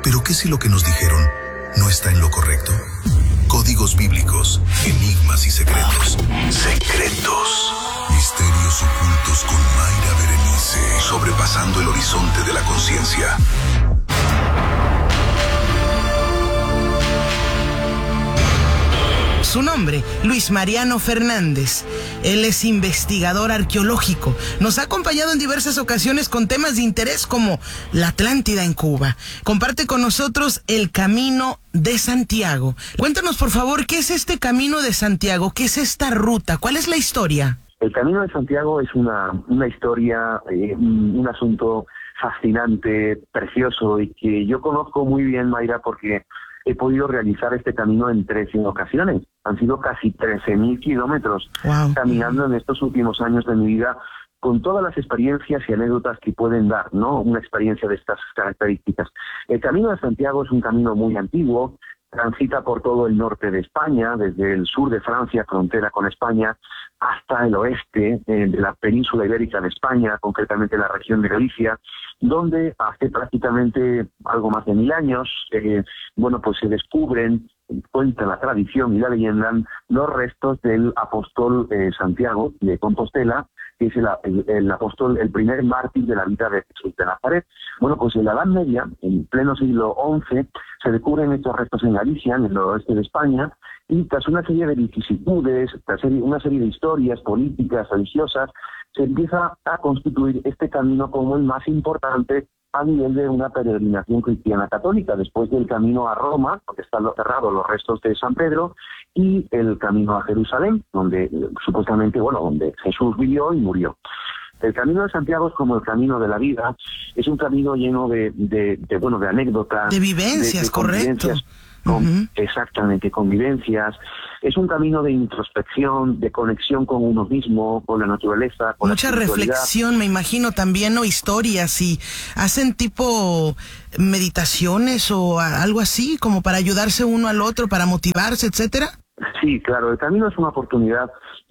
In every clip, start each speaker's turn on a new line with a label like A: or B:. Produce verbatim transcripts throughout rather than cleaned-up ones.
A: Pero ¿qué si lo que nos dijeron no está en lo correcto? Códigos bíblicos, enigmas y secretos. Secretos. Misterios ocultos con Mayra Berenice. Sobrepasando el horizonte de la conciencia.
B: Su nombre, Luis Mariano Fernández. Él es investigador arqueológico. Nos ha acompañado en diversas ocasiones con temas de interés como la Atlántida en Cuba. Comparte con nosotros el Camino de Santiago. Cuéntanos, por favor, ¿qué es este Camino de Santiago? ¿Qué es esta ruta? ¿Cuál es la historia?
C: El Camino de Santiago es una, una historia, eh, un asunto fascinante, precioso, y que yo conozco muy bien, Mayra, porque he podido realizar este camino en trece ocasiones. Han sido casi trece mil kilómetros wow. caminando en estos últimos años de mi vida, con todas las experiencias y anécdotas que pueden dar, ¿no? Una experiencia de estas características. El Camino de Santiago es un camino muy antiguo, transita por todo el norte de España, desde el sur de Francia, frontera con España, hasta el oeste eh, de la península ibérica de España, concretamente la región de Galicia, donde hace prácticamente algo más de mil años, eh, bueno, pues se descubren, cuenta la tradición y la leyenda, los restos del apóstol eh, Santiago de Compostela, que es el, el, el apóstol, el primer mártir de la vida de Jesús de Nazaret. Bueno, pues en la Edad Media, en pleno siglo once, se descubren estos restos en Galicia, en el oeste de España, y tras una serie de vicisitudes, tras una serie de historias políticas, religiosas, se empieza a constituir este camino como el más importante a nivel de una peregrinación cristiana católica, después del camino a Roma, donde están enterrados los restos de San Pedro, y el camino a Jerusalén, donde supuestamente, bueno, donde Jesús vivió y murió. El Camino de Santiago es como el camino de la vida, es un camino lleno de, de, de bueno, de anécdotas.
B: De vivencias, de, de correcto.
C: Con,
B: uh-huh.
C: Exactamente, convivencias. Es un camino de introspección, de conexión con uno mismo, con la naturaleza, con
B: mucha
C: la
B: reflexión, me imagino también, o historias, y hacen tipo meditaciones o algo así, como para ayudarse uno al otro, para motivarse, etcétera.
C: Sí, claro, el camino es una oportunidad.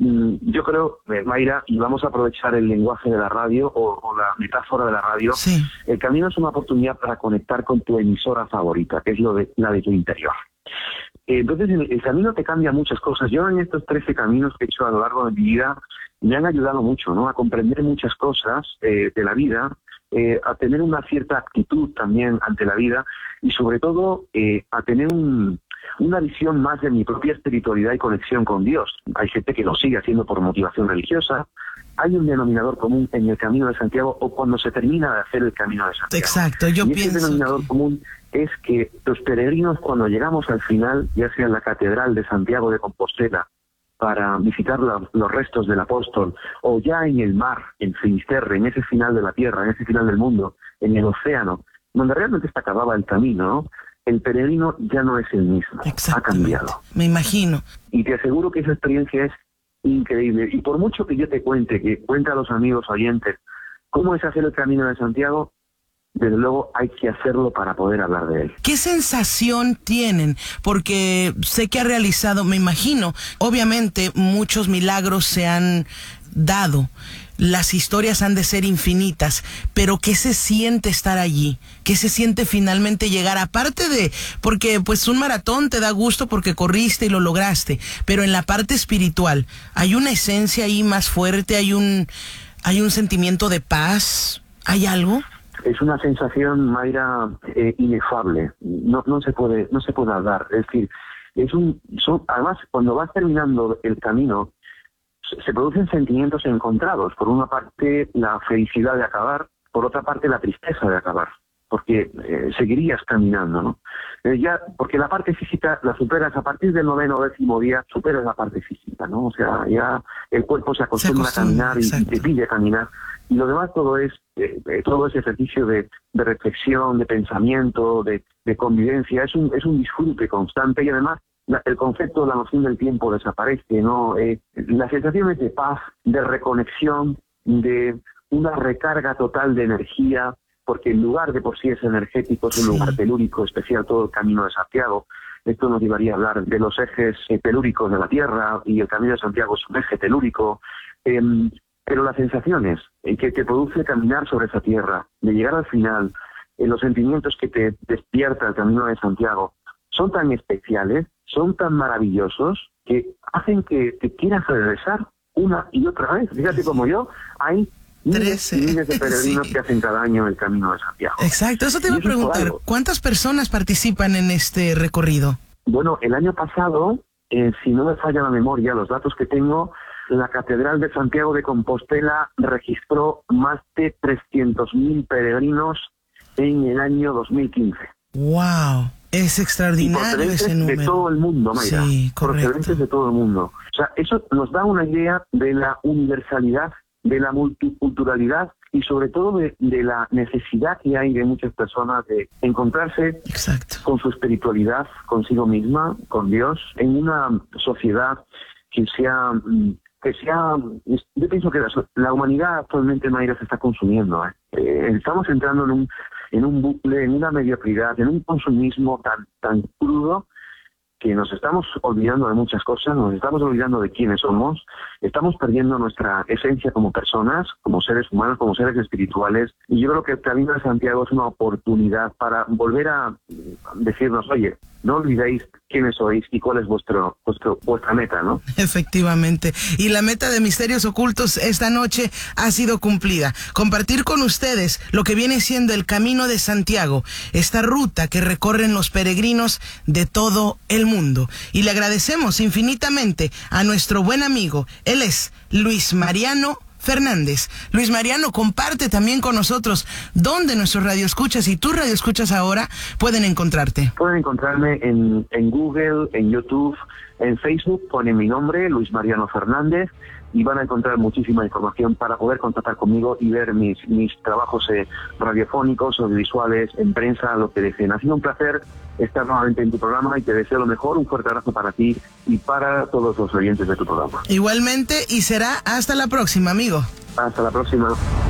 C: Yo creo, Mayra, y vamos a aprovechar el lenguaje de la radio o, o la metáfora de la radio,
B: sí.
C: El camino es una oportunidad para conectar con tu emisora favorita, que es lo de, la de tu interior. Entonces, el, el camino te cambia muchas cosas. Yo en estos trece caminos que he hecho a lo largo de mi vida, me han ayudado mucho, ¿no? A comprender muchas cosas eh, de la vida, eh, a tener una cierta actitud también ante la vida, y sobre todo eh, a tener un... una visión más de mi propia espiritualidad y conexión con Dios. Hay gente que lo sigue haciendo por motivación religiosa. Hay un denominador común en el Camino de Santiago, o cuando se termina de hacer el Camino de Santiago.
B: Exacto, yo
C: y
B: pienso
C: ese denominador
B: que...
C: común es que los peregrinos, cuando llegamos al final, ya sea en la Catedral de Santiago de Compostela, para visitar la, los restos del apóstol, o ya en el mar, en Finisterre, en ese final de la tierra, en ese final del mundo, en el océano, donde realmente se acababa el camino, ¿no? El peregrino ya no es el mismo, ha cambiado.
B: Me imagino.
C: Y te aseguro que esa experiencia es increíble. Y por mucho que yo te cuente, que cuente a los amigos oyentes, cómo es hacer el Camino de Santiago, desde luego hay que hacerlo para poder hablar de él.
B: ¿Qué sensación tienen? Porque sé que ha realizado, me imagino, obviamente muchos milagros se han dado. Las historias han de ser infinitas, pero ¿qué se siente estar allí? ¿Qué se siente finalmente llegar? Aparte de, porque pues un maratón te da gusto porque corriste y lo lograste, pero en la parte espiritual, ¿hay una esencia ahí más fuerte? ¿Hay un, hay un sentimiento de paz? ¿Hay algo?
C: Es una sensación, Mayra, eh, inefable. No, no se puede, no se puede hablar. Es decir, es un, son, además, cuando vas terminando el camino, se producen sentimientos encontrados. Por una parte, la felicidad de acabar, por otra parte, la tristeza de acabar, porque eh, seguirías caminando, ¿no? Eh, ya, porque la parte física la superas a partir del noveno o décimo día, superas la parte física, ¿no? O sea, ya el cuerpo se acostumbra, se acostumbra a caminar y, y te pide caminar. Y lo demás todo es eh, todo ese ejercicio de, de reflexión, de pensamiento, de, de convivencia. Es un, es un disfrute constante, y además la, el concepto, la noción del tiempo desaparece, ¿no? Eh, las sensaciones de paz, de reconexión, de una recarga total de energía, porque el lugar de por sí es energético, es un sí. lugar telúrico especial, todo el Camino de Santiago. Esto nos llevaría a hablar de los ejes eh, telúricos de la Tierra, y el Camino de Santiago es un eje telúrico. Eh, pero las sensaciones eh, que te produce caminar sobre esa tierra, de llegar al final, eh, los sentimientos que te despierta el Camino de Santiago son tan especiales, son tan maravillosos, que hacen que te quieras regresar una y otra vez. Fíjate, como yo, hay miles y miles de peregrinos sí. que hacen cada año el Camino de Santiago.
B: Exacto, eso te iba a preguntar, ¿cuántas personas participan en este recorrido?
C: Bueno, el año pasado, eh, si no me falla la memoria, los datos que tengo, la Catedral de Santiago de Compostela registró más de trescientos mil peregrinos en el año dos mil quince.
B: ¡Wow! Es extraordinario ese número.
C: De todo el mundo, Mayra.
B: Sí,
C: procedentes de todo el mundo. O sea, eso nos da una idea de la universalidad, de la multiculturalidad y sobre todo de, de la necesidad que hay de muchas personas de encontrarse
B: Exacto.
C: con su espiritualidad, consigo misma, con Dios, en una sociedad que sea... que sea, yo pienso que la, la humanidad actualmente, Mayra, se está consumiendo. ¿eh? Eh, estamos entrando en un en un bucle, en una mediocridad, en un consumismo tan tan crudo que nos estamos olvidando de muchas cosas, nos estamos olvidando de quiénes somos, estamos perdiendo nuestra esencia como personas, como seres humanos, como seres espirituales, y yo creo que el Camino de Santiago es una oportunidad para volver a decirnos, oye, no olvidéis quiénes sois y cuál es vuestro, vuestro vuestra meta, ¿no?
B: Efectivamente. Y la meta de Misterios Ocultos esta noche ha sido cumplida. Compartir con ustedes lo que viene siendo el Camino de Santiago, esta ruta que recorren los peregrinos de todo el mundo. Y le agradecemos infinitamente a nuestro buen amigo. Él es Luis Mariano Fernández. Luis Mariano, comparte también con nosotros dónde nuestros radioescuchas y tus radioescuchas ahora pueden encontrarte.
C: Pueden encontrarme en, en Google, en YouTube, en Facebook, ponen mi nombre, Luis Mariano Fernández, y van a encontrar muchísima información para poder contactar conmigo y ver mis, mis trabajos eh, radiofónicos, audiovisuales, en prensa, lo que deseen. Ha sido un placer estar nuevamente en tu programa y te deseo lo mejor. Un fuerte abrazo para ti y para todos los oyentes de tu programa.
B: Igualmente, y será hasta la próxima, amigo.
C: Hasta la próxima.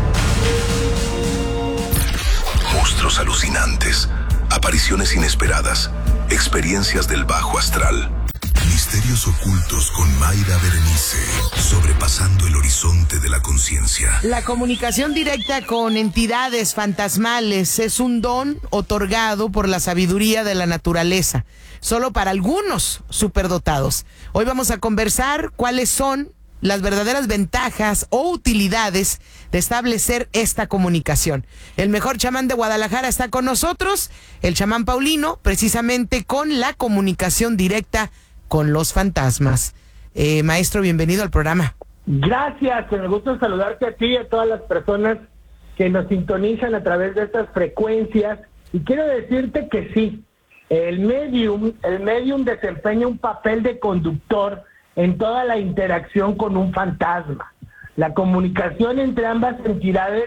A: Monstruos alucinantes, apariciones inesperadas, experiencias del bajo astral. Misterios ocultos con Mayra Berenice, sobrepasando el horizonte de la conciencia.
B: La comunicación directa con entidades fantasmales es un don otorgado por la sabiduría de la naturaleza, solo para algunos superdotados. Hoy vamos a conversar cuáles son las verdaderas ventajas o utilidades de establecer esta comunicación. El mejor chamán de Guadalajara está con nosotros, el chamán Paulino, precisamente con la comunicación directa con los fantasmas. Eh, maestro, bienvenido al programa.
D: Gracias, me gusta saludarte a ti y a todas las personas que nos sintonizan a través de estas frecuencias. Y quiero decirte que sí, el medium, el medium desempeña un papel de conductor en toda la interacción con un fantasma. La comunicación entre ambas entidades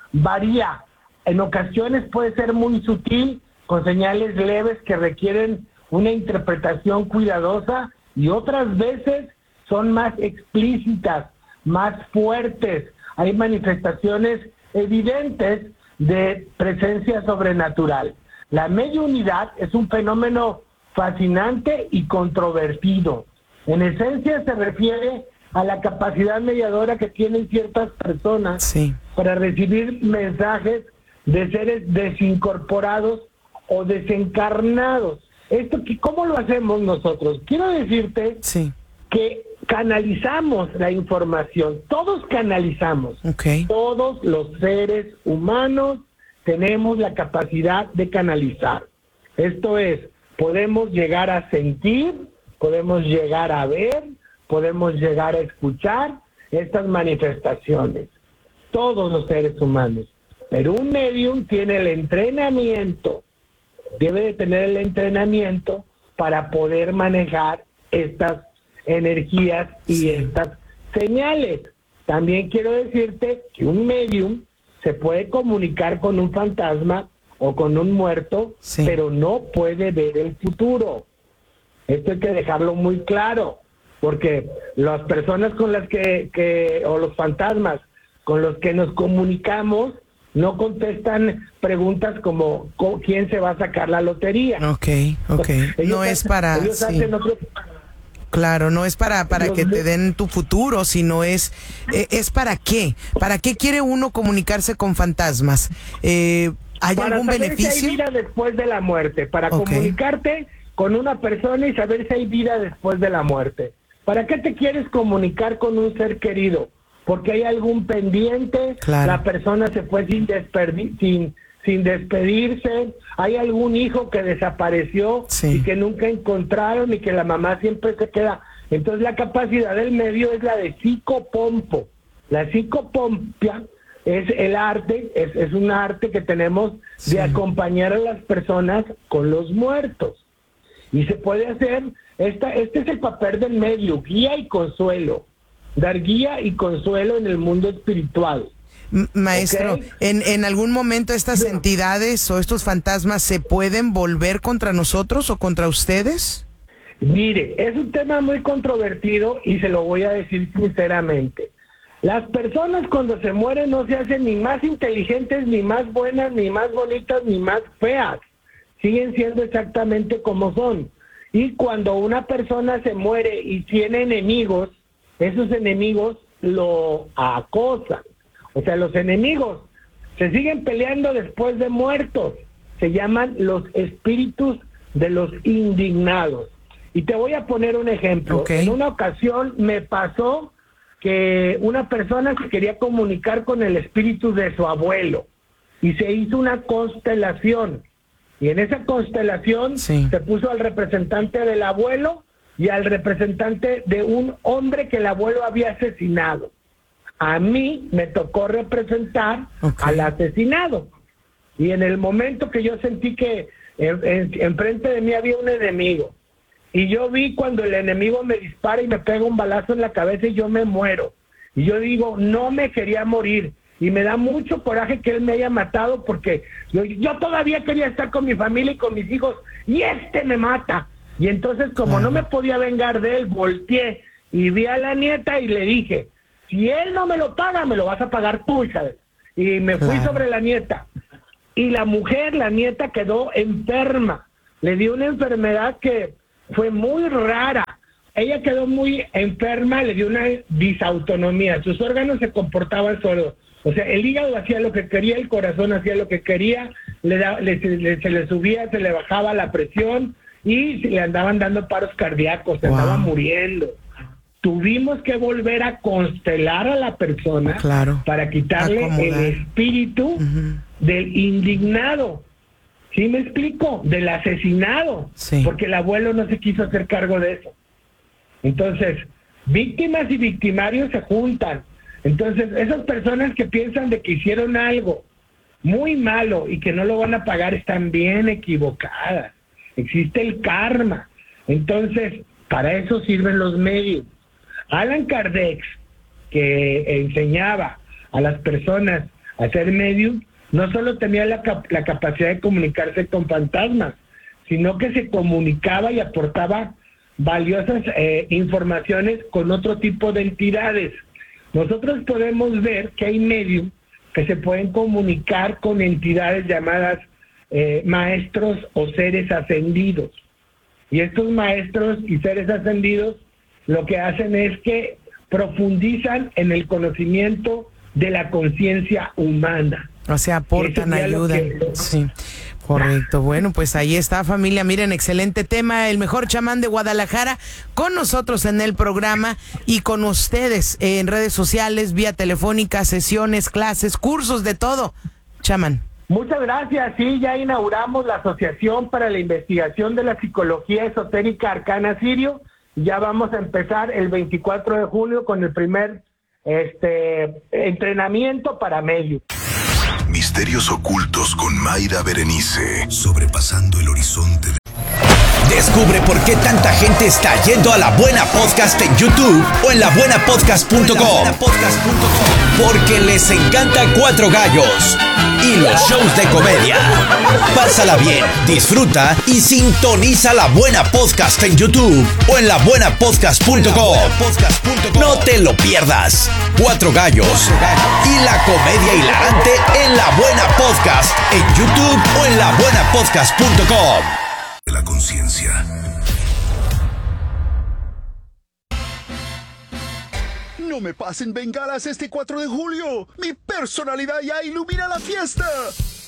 D: varía. En ocasiones puede ser muy sutil, con señales leves que requieren una interpretación cuidadosa, y otras veces son más explícitas, más fuertes. Hay manifestaciones evidentes de presencia sobrenatural. La mediunidad es un fenómeno fascinante y controvertido. En esencia se refiere a la capacidad mediadora que tienen ciertas personas sí. para recibir mensajes de seres desincorporados o desencarnados. Esto, ¿cómo lo hacemos nosotros? Quiero decirte sí. que canalizamos la información. Todos canalizamos. Okay. Todos los seres humanos tenemos la capacidad de canalizar. Esto es, podemos llegar a sentir, podemos llegar a ver, podemos llegar a escuchar estas manifestaciones. Todos los seres humanos. Pero un medium tiene el entrenamiento, debe de tener el entrenamiento para poder manejar estas energías y sí. estas señales. También quiero decirte que un medium se puede comunicar con un fantasma o con un muerto, sí. pero no puede ver el futuro. Esto hay que dejarlo muy claro, porque las personas con las que, que o los fantasmas con los que nos comunicamos no contestan preguntas como ¿quién se va a sacar la lotería?
B: Ok, ok. No hacen, es para... Sí. Otro... Claro, no es para, para que te den tu futuro, sino es, eh, es para qué. ¿Para qué quiere uno comunicarse con fantasmas? Eh, ¿Hay
D: para
B: algún
D: saber
B: beneficio?
D: si hay vida después de la muerte, para
B: Ok.
D: comunicarte con una persona y saber si hay vida después de la muerte. ¿Para qué te quieres comunicar con un ser querido? Porque hay algún pendiente,
B: Claro.
D: la persona se fue sin, desperdi- sin, sin despedirse, hay algún hijo que desapareció
B: Sí.
D: y que nunca encontraron y que la mamá siempre se queda. Entonces la capacidad del medio es la de psicopompo. La psicopompia es el arte, es, es un arte que tenemos
B: Sí.
D: de acompañar a las personas con los muertos. Y se puede hacer, esta, este es el papel del medio, guía y consuelo. Dar guía y consuelo en el mundo espiritual.
B: M- Maestro,
D: Ok.
B: ¿en, ¿en algún momento estas
D: Mira.
B: entidades o estos fantasmas se pueden volver contra nosotros o contra ustedes?
D: Mire, es un tema muy controvertido y se lo voy a decir sinceramente. Las personas cuando se mueren no se hacen ni más inteligentes, ni más buenas, ni más bonitas, ni más feas. Siguen siendo exactamente como son. Y cuando una persona se muere y tiene enemigos, esos enemigos lo acosan. O sea, los enemigos se siguen peleando después de muertos. Se llaman los espíritus de los indignados. Y te voy a poner un ejemplo.
B: Ok.
D: En una ocasión me pasó que una persona se quería comunicar con el espíritu de su abuelo y se hizo una constelación. Y en esa constelación
B: Sí.
D: se puso al representante del abuelo y al representante de un hombre que el abuelo había asesinado. A mí me tocó representar
B: Ok.
D: al asesinado. Y en el momento que yo sentí que en, en- enfrente de mí había un enemigo, y yo vi cuando el enemigo me dispara y me pega un balazo en la cabeza y yo me muero. Y yo digo, no me quería morir. Y me da mucho coraje que él me haya matado porque yo, yo todavía quería estar con mi familia y con mis hijos y este me mata. Y entonces como
B: Claro.
D: no me podía vengar de él, volteé y vi a la nieta y le dije, si él no me lo paga, me lo vas a pagar tú, hija de-". Y me fui
B: Claro.
D: sobre la nieta. Y la mujer, la nieta, quedó enferma. Le dio una enfermedad que fue muy rara. Ella quedó muy enferma, le dio una disautonomía. Sus órganos se comportaban solos. O sea, el hígado hacía lo que quería, el corazón hacía lo que quería, le, da, le, le- se le subía, se le bajaba la presión y se le andaban dando paros cardíacos, se
B: Wow.
D: andaba muriendo. Tuvimos que volver a constelar a la persona
B: Claro.
D: para quitarle
B: Acomodar.
D: el espíritu
B: Ujú.
D: del indignado. ¿Sí me explico? Del asesinado.
B: Sí.
D: Porque el abuelo no se quiso hacer cargo de eso. Entonces, víctimas y victimarios se juntan. Entonces, esas personas que piensan de que hicieron algo muy malo y que no lo van a pagar están bien equivocadas. Existe el karma. Entonces, para eso sirven los medios. Allan Kardec, que enseñaba a las personas a ser medium, no solo tenía la, cap- la capacidad de comunicarse con fantasmas, sino que se comunicaba y aportaba valiosas eh, informaciones con otro tipo de entidades. Nosotros podemos ver que hay medium que se pueden comunicar con entidades llamadas eh, maestros o seres ascendidos. Y estos maestros y seres ascendidos lo que hacen es que profundizan en el conocimiento de la conciencia humana.
B: O sea, aportan,
D: Ese sería lo
B: ayudan.
D: que-
B: Sí, correcto. Bueno, pues ahí está, familia. Miren, excelente tema. El mejor chamán de Guadalajara con nosotros en el programa y con ustedes en redes sociales, vía telefónica, sesiones, clases, cursos, de todo. Chamán.
D: Muchas gracias. Sí, ya inauguramos la Asociación para la Investigación de la Psicología Esotérica Arcana Sirio. Ya vamos a empezar el veinticuatro de julio con el primer este entrenamiento para medios.
A: Misterios ocultos con Mayra Berenice. Sobrepasando el horizonte de...
E: Descubre por qué tanta gente está yendo a La Buena Podcast en YouTube o en la buena podcast punto com. Porque les encanta Cuatro Gallos y los shows de comedia. Pásala bien, disfruta y sintoniza La Buena Podcast en YouTube o en la buena podcast punto com. No te lo pierdas. Cuatro Gallos y la comedia hilarante en La Buena Podcast en YouTube o en la buena podcast punto com.
A: de la conciencia.
F: No me pasen bengalas este cuatro de julio. Mi personalidad ya ilumina la fiesta.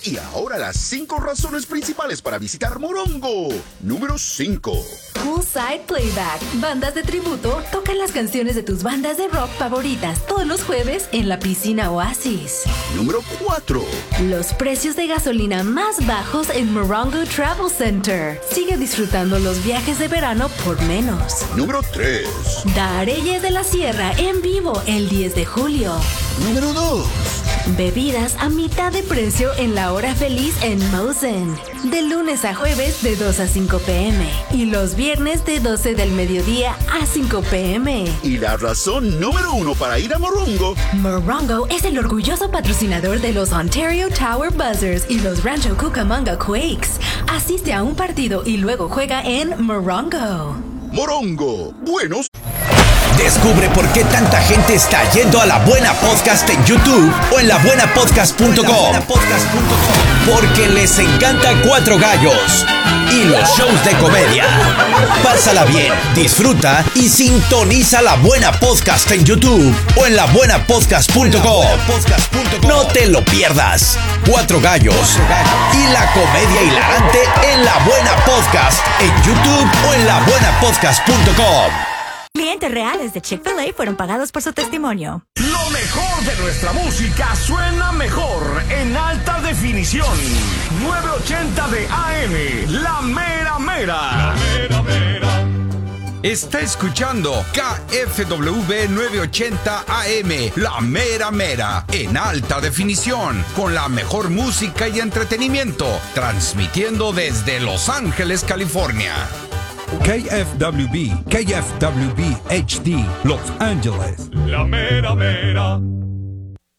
F: Y ahora las cinco razones principales para visitar Morongo. Número cinco.
G: Poolside Playback. Bandas de tributo tocan las canciones de tus bandas de rock favoritas todos los jueves en la piscina Oasis.
F: Número cuatro.
G: Los precios de gasolina más bajos en Morongo Travel Center. Sigue disfrutando los viajes de verano por menos.
F: Número tres.
G: Dareyes de la Sierra en vivo el diez de julio.
F: Número dos.
G: Bebidas a mitad de precio en la hora feliz en Mosen. De lunes a jueves de dos a cinco pm. Y los viernes de doce del mediodía a cinco pm.
F: Y la razón número uno para ir a Morongo.
G: Morongo es el orgulloso patrocinador de los Ontario Tower Buzzers y los Rancho Cucamonga Quakes. Asiste a un partido y luego juega en Morongo.
F: Morongo, buenos.
E: Descubre por qué tanta gente está yendo a La Buena Podcast en YouTube o en la buena podcast punto com. Porque les encanta Cuatro Gallos y los shows de comedia. Pásala bien, disfruta y sintoniza La Buena Podcast en YouTube o en la buena podcast punto com. No te lo pierdas. Cuatro Gallos y la comedia hilarante en La Buena Podcast en YouTube o en la buena podcast punto com.
H: Clientes reales de Chick-fil-A fueron pagados por su testimonio.
I: Lo mejor de nuestra música suena mejor en alta definición. novecientos ochenta de A M, La Mera Mera. La Mera Mera.
J: Está escuchando K F W novecientos ochenta A M, La Mera Mera, en alta definición, con la mejor música y entretenimiento, transmitiendo desde Los Ángeles, California.
K: K F W B, K F W B H D, Los Ángeles.
I: La Mera Mera.